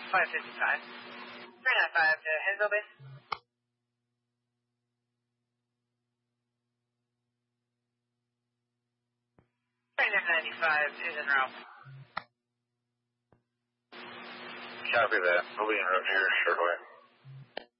555. 395 to Hazel Base. Trainer 95 is en route. Copy that. We'll be en route here shortly.